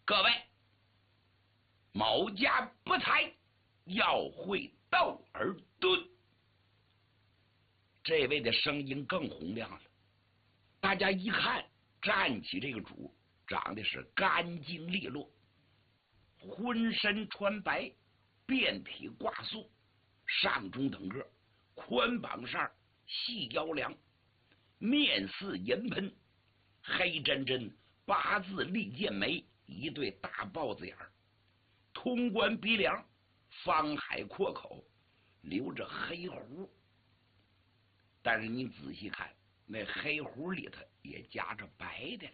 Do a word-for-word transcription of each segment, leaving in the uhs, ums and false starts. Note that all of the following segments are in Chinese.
各位，某家不才要会窦尔敦。这位的声音更洪亮了，大家一看，站起这个主长得是干净利落，浑身穿白，遍体挂素，上中等个，宽膀扇，细腰梁，面似银喷，黑真真，八字利剑眉，一对大豹子眼儿，通关鼻梁，方海阔口，留着黑胡。但是你仔细看，那黑胡里头也夹着白的了。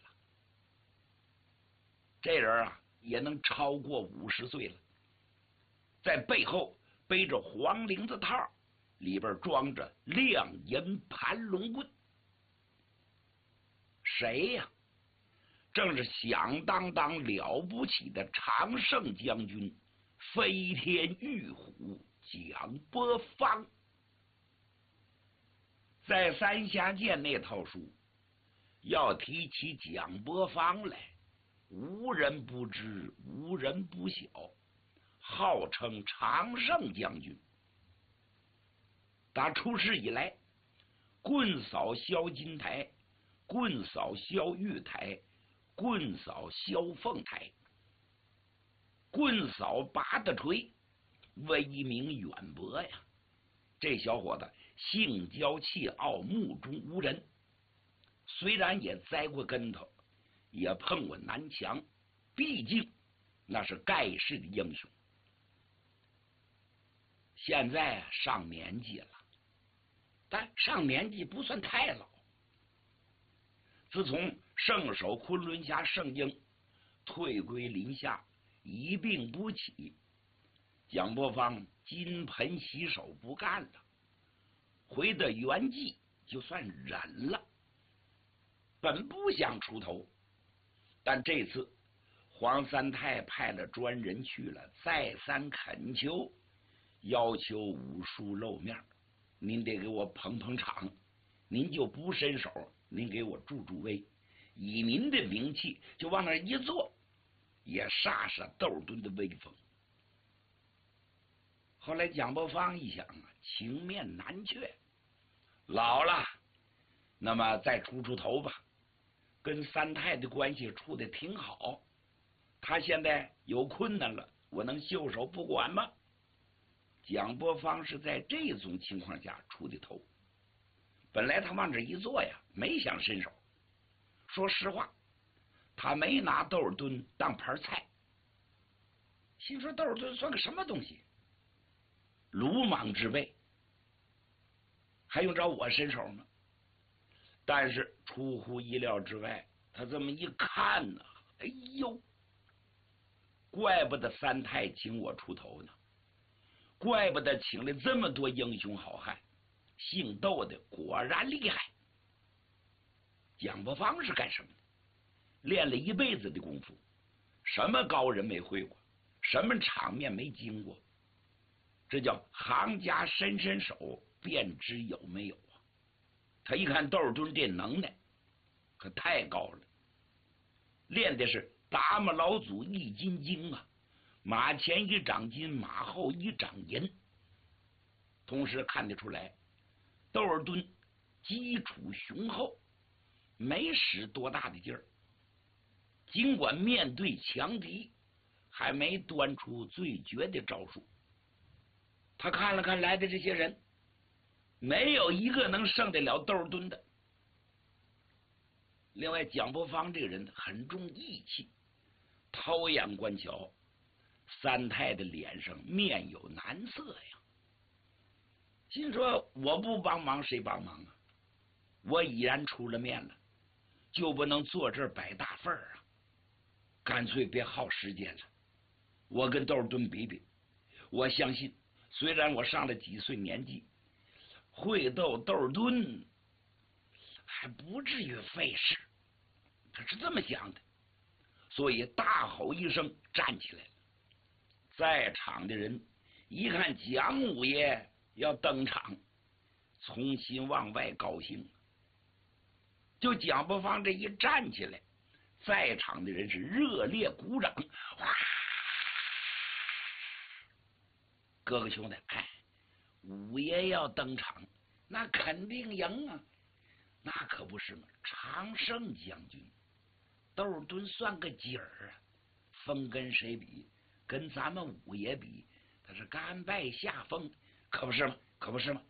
这人啊，也能超过五十岁了，在背后背着黄绫子套，里边装着亮银盘龙棍。谁呀？正是响当当了不起的常胜将军飞天玉虎蒋伯方。在三峡剑那套书，要提起蒋伯方来，无人不知，无人不晓，号称常胜将军。打出师以来，棍扫萧金台，棍扫萧玉台，棍扫萧凤台，棍扫拔的锤，威名远播呀！这小伙子性娇气傲，目中无人，虽然也栽过跟头，也碰过南墙，毕竟那是盖世的英雄。现在上年纪了，但上年纪不算太老。自从圣守昆仑峡圣婴退归林下，一病不起，蒋伯方金盆洗手不干了，回到原籍就算忍了。本不想出头，但这次黄三太派了专人去了，再三恳求，要求武术露面，您得给我捧捧场，您就不伸手，您给我助助威，以您的名气就往那一坐，也煞煞窦敦的威风。后来蒋伯方一想啊，情面难却，老了，那么再出出头吧。跟三太的关系处得挺好，他现在有困难了，我能袖手不管吗？蒋伯方是在这种情况下出的头。本来他往这一坐呀，没想伸手。说实话，他没拿窦尔敦当盘菜，心说窦尔敦算个什么东西，鲁莽之辈，还用着我伸手吗？但是出乎意料之外，他这么一看呢，哎呦，怪不得三太请我出头呢，怪不得请了这么多英雄好汉，姓窦的果然厉害。蒋伯方是干什么的？练了一辈子的功夫，什么高人没会过，什么场面没经过，这叫行家伸伸手便知有没有啊。他一看窦尔敦这能耐可太高了，练的是达摩老祖易筋经啊，马前一掌金，马后一掌银。同时看得出来，窦尔敦基础雄厚，没使多大的劲儿，尽管面对强敌，还没端出最绝的招数。他看了看来的这些人，没有一个能胜得了窦尔敦的。另外，蒋伯方这个人很重义气，偷眼观瞧，三太的脸上面有难色呀。心说我不帮忙谁帮忙啊？我已然出了面了，就不能坐这儿摆大份儿啊！干脆别耗时间了，我跟窦尔敦比比。我相信，虽然我上了几岁年纪，会斗窦尔敦还不至于费事。他是这么想的，所以大吼一声站起来了。在场的人一看蒋五爷要登场，从心往外高兴。就蒋伯方这一站起来， 在场的人是热烈鼓掌。哇！哥哥兄弟，哎，五爷要登场，那肯定赢啊！那可不是嘛，常胜将军窦敦算个几儿啊？风跟谁比？跟咱们五爷比，他是甘拜下风，可不是吗？可不是吗？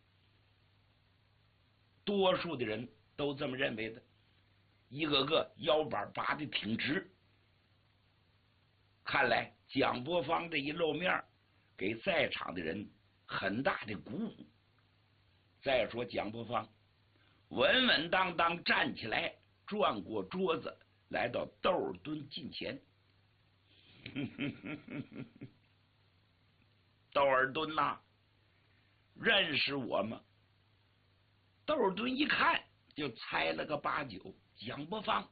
多数的人都这么认为的，一个个腰板拔的挺直。看来蒋伯方这一露面，给在场的人很大的鼓舞。再说蒋伯方稳稳当当站起来，转过桌子，来到窦敦近前。窦尔敦呐、啊，认识我吗？窦尔敦一看就猜了个八九，蒋伯方。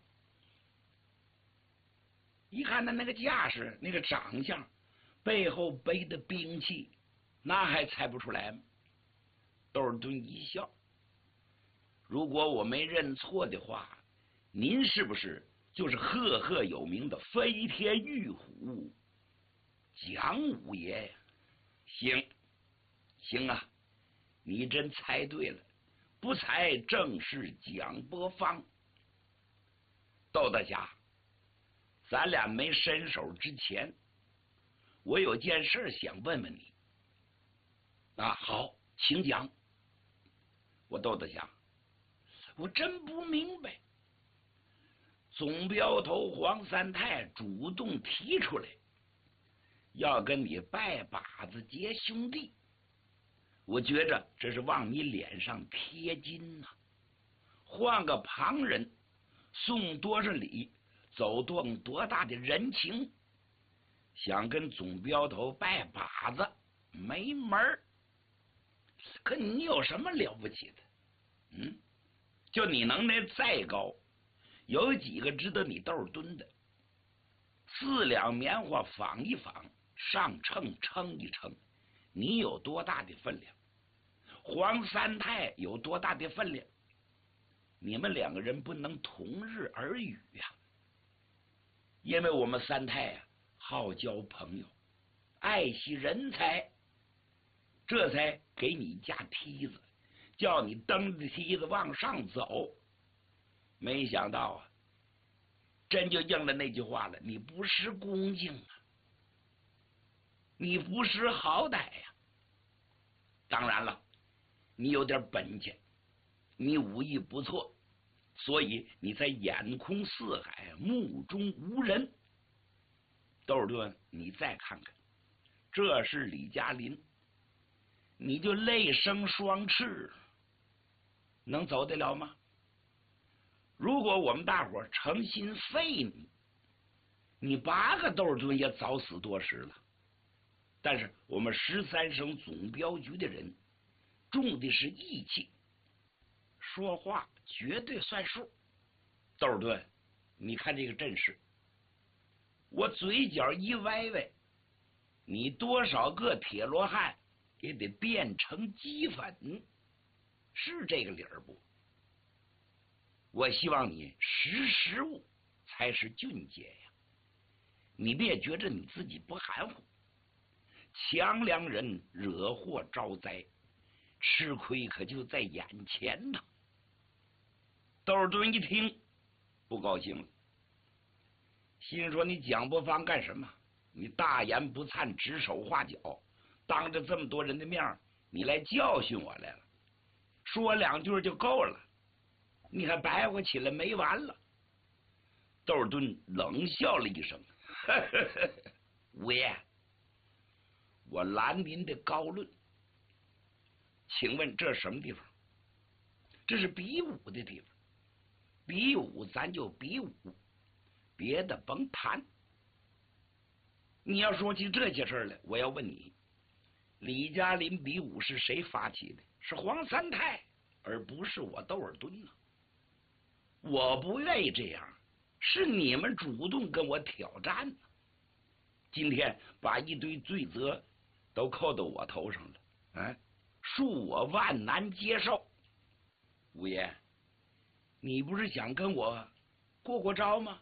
一看他那个架势，那个长相，背后背的兵器，那还猜不出来吗？窦尔敦一笑，如果我没认错的话，您是不是就是赫赫有名的飞天玉虎蒋五爷呀？行行啊，你真猜对了，不猜正是蒋伯方。窦大侠，咱俩没伸手之前，我有件事想问问你。啊，好，请讲。我窦大侠，我真不明白，总镖头黄三太主动提出来要跟你拜把子结兄弟，我觉着这是往你脸上贴金呐、啊。换个旁人，送多少礼，走动多大的人情，想跟总镖头拜把子没门儿。可你有什么了不起的？嗯，就你能耐再高，有几个值得你窦敦的？四两棉花纺一纺，上秤称一称，你有多大的分量？黄三太有多大的分量？你们两个人不能同日而语呀、啊！因为我们三太啊，好交朋友，爱惜人才，这才给你架梯子，叫你蹬着梯子往上走。没想到啊，真就应了那句话了，你不识恭敬啊，你不识好歹呀、啊。当然了，你有点本钱，你武艺不错，所以你才眼空四海，目中无人。窦敦，你再看看，这是李嘉林，你就泪生双翅，能走得了吗？如果我们大伙诚心废你，你八个窦敦也早死多时了。但是我们十三省总镖局的人重的是义气，说话绝对算数。窦敦，你看这个阵势，我嘴角一歪歪，你多少个铁罗汉也得变成齑粉，是这个理儿不？我希望你识时务才是俊杰呀！你别觉着你自己不含糊，强梁人惹祸招灾，吃亏可就在眼前呢。窦敦一听不高兴了，心说你蒋伯方干什么？你大言不惭，指手画脚，当着这么多人的面，你来教训我来了，说两句就够了，你还白活起来没完了。窦敦冷笑了一声，呵呵呵，五爷，我拦您的高论，请问这什么地方？这是比武的地方，比武咱就比武，别的甭谈。你要说起这些事来，我要问你，李嘉林比武是谁发起的？是黄三太，而不是我窦尔敦啊！我不愿意这样，是你们主动跟我挑战呢。今天把一堆罪责都扣到我头上了，哎，恕我万难接受。五爷，你不是想跟我过过招吗？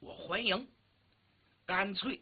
我欢迎，干脆